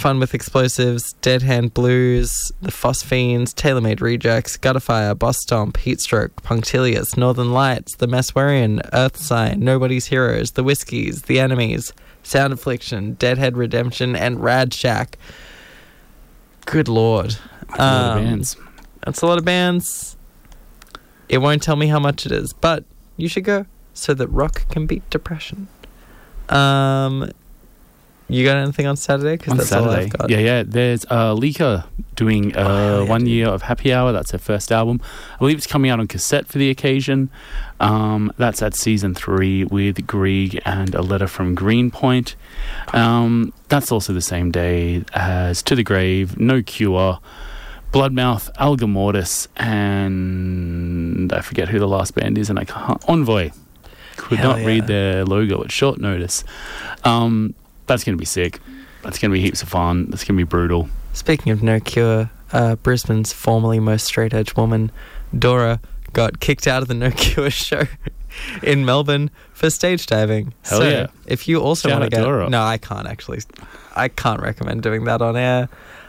Fun with Explosives, Dead Hand Blues, The Phosphines, Tailor-Made Rejects, Gutterfire, Boss Stomp, Heatstroke, Punctilious, Northern Lights, The Messwarian, Earth Sign, Nobody's Heroes, The Whiskies, The Enemies, Sound Affliction, Deadhead Redemption, and Rad Shack. Good Lord. That's a lot of bands. That's a lot of bands. It won't tell me how much it is, but you should go so that rock can beat depression. You got anything on Saturday? Because that's Saturday. all I've got. Yeah. There's Lika doing 1 year of Happy Hour. That's her first album. I believe it's coming out on cassette for the occasion. That's at Season 3 with Grieg and A Letter from Greenpoint. That's also the same day as To the Grave, No Cure, Bloodmouth, Alga Mortis, and I forget who the last band is, and I can't. Envoy. Could Hell not read their logo at short notice. That's going to be sick. That's going to be heaps of fun. That's going to be brutal. Speaking of No Cure, Brisbane's formerly most straight-edge woman, Dora, got kicked out of the No Cure show in Melbourne for stage diving. Hell yeah. If you also Shout want to out get... Dora. No, I can't actually. I can't recommend doing that on air.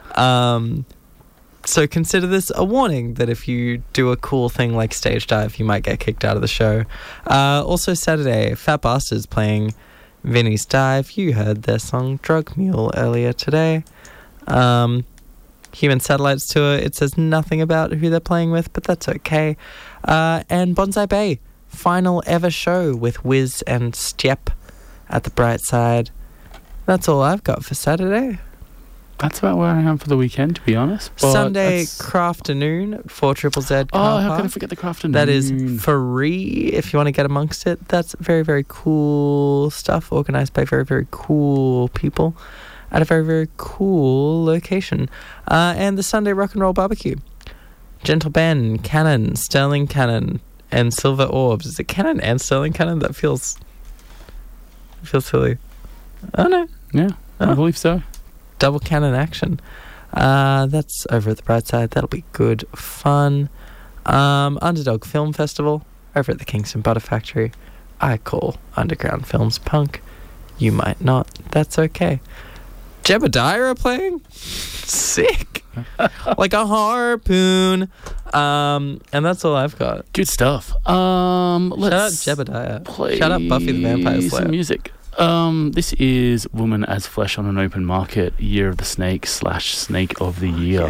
So consider this a warning that if you do a cool thing like stage dive, you might get kicked out of the show. Also Saturday, Fat Bastards playing Vinny's Dive. You heard their song Drug Mule earlier today. Human Satellites Tour. It says nothing about who they're playing with, but that's okay. And Bonsai Bay, final ever show with Wiz and Stiep at the Bright Side. That's all I've got for Saturday. That's about where I am for the weekend, to be honest. But Sunday, Crafternoon at 4ZZZ Oh, car how park. can I forget the Crafternoon? That is free if you want to get amongst it. That's very, very cool stuff organised by very, very cool people at a very, very cool location. And the Sunday Rock and Roll Barbecue. Gentle Ben, Cannon, Sterling Cannon, and Silver Orbs. Is it Cannon and Sterling Cannon? That feels silly. Oh, no. Yeah, I believe so. Double cannon action. That's over at the Bright Side. That'll be good fun. Underdog Film Festival over at the Kingston Butter Factory. I call underground films punk. You might not. That's okay. Jebediah are playing? Sick. Like a harpoon. And that's all I've got. Good stuff. Shout out Let's Jebediah. Shout out Buffy the Vampire Slayer. some music. This is Woman as Flesh on an Open Market, Year of the Snake / Snake of the Year.